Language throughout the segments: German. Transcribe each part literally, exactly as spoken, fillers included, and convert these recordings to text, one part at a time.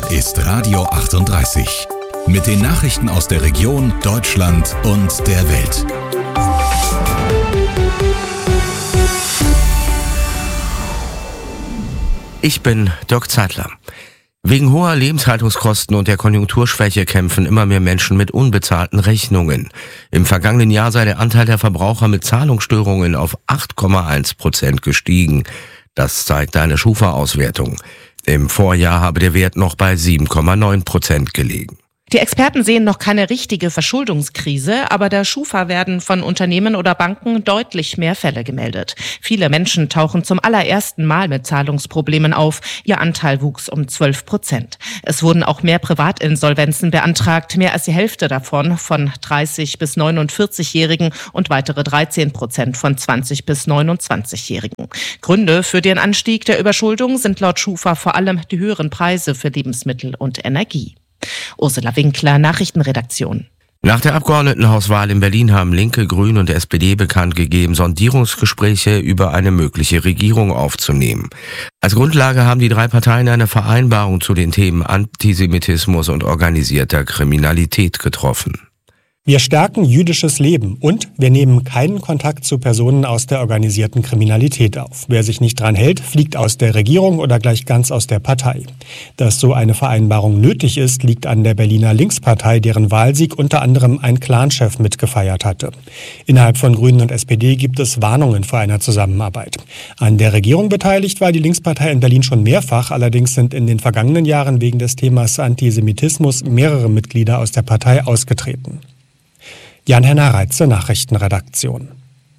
ist Radio achtunddreißig. Mit den Nachrichten aus der Region, Deutschland und der Welt. Ich bin Dirk Zeitler. Wegen hoher Lebenshaltungskosten und der Konjunkturschwäche kämpfen immer mehr Menschen mit unbezahlten Rechnungen. Im vergangenen Jahr sei der Anteil der Verbraucher mit Zahlungsstörungen auf acht Komma eins Prozent gestiegen. Das zeigt eine Schufa-Auswertung. Im Vorjahr habe der Wert noch bei sieben Komma neun Prozent gelegen. Die Experten sehen noch keine richtige Verschuldungskrise, aber der Schufa werden von Unternehmen oder Banken deutlich mehr Fälle gemeldet. Viele Menschen tauchen zum allerersten Mal mit Zahlungsproblemen auf. Ihr Anteil wuchs um zwölf Prozent. Es wurden auch mehr Privatinsolvenzen beantragt, mehr als die Hälfte davon von dreißig- bis neunundvierzig-Jährigen und weitere dreizehn Prozent von zwanzig- bis neunundzwanzig-Jährigen. Gründe für den Anstieg der Überschuldung sind laut Schufa vor allem die höheren Preise für Lebensmittel und Energie. Ursula Winkler, Nachrichtenredaktion. Nach der Abgeordnetenhauswahl in Berlin haben Linke, Grüne und S P D bekannt gegeben, Sondierungsgespräche über eine mögliche Regierung aufzunehmen. Als Grundlage haben die drei Parteien eine Vereinbarung zu den Themen Antisemitismus und organisierter Kriminalität getroffen. Wir stärken jüdisches Leben und wir nehmen keinen Kontakt zu Personen aus der organisierten Kriminalität auf. Wer sich nicht dran hält, fliegt aus der Regierung oder gleich ganz aus der Partei. Dass so eine Vereinbarung nötig ist, liegt an der Berliner Linkspartei, deren Wahlsieg unter anderem ein Clanchef mitgefeiert hatte. Innerhalb von Grünen und S P D gibt es Warnungen vor einer Zusammenarbeit. An der Regierung beteiligt war die Linkspartei in Berlin schon mehrfach, allerdings sind in den vergangenen Jahren wegen des Themas Antisemitismus mehrere Mitglieder aus der Partei ausgetreten. Jan-Henner Reitze, Nachrichtenredaktion.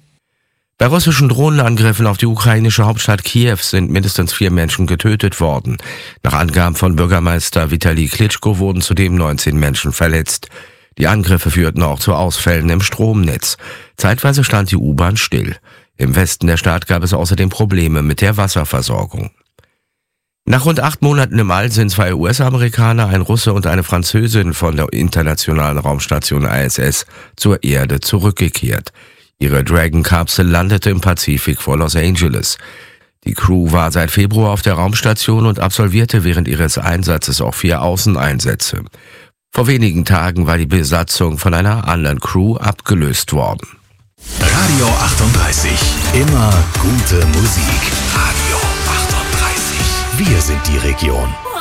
Bei russischen Drohnenangriffen auf die ukrainische Hauptstadt Kiew sind mindestens vier Menschen getötet worden. Nach Angaben von Bürgermeister Vitali Klitschko wurden zudem neunzehn Menschen verletzt. Die Angriffe führten auch zu Ausfällen im Stromnetz. Zeitweise stand die U-Bahn still. Im Westen der Stadt gab es außerdem Probleme mit der Wasserversorgung. Nach rund acht Monaten im All sind zwei U S-Amerikaner, ein Russe und eine Französin von der internationalen Raumstation I S S zur Erde zurückgekehrt. Ihre Dragon-Kapsel landete im Pazifik vor Los Angeles. Die Crew war seit Februar auf der Raumstation und absolvierte während ihres Einsatzes auch vier Außeneinsätze. Vor wenigen Tagen war die Besatzung von einer anderen Crew abgelöst worden. Radio achtunddreißig. Immer gute Musik. Radio achtunddreißig. Wir sind die Region.